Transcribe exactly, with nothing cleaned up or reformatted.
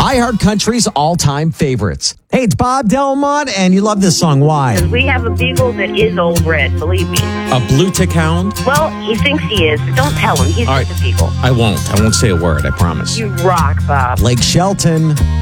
iHeartCountry's all-time favorites. Hey, it's Bob Delmont, and you love this song. Why? We have a beagle that is old red, believe me. A blue tick hound? Well, he thinks he is, but don't tell him. He's All just right. a beagle. I won't. I won't say a word, I promise. You rock, Bob. Blake Shelton.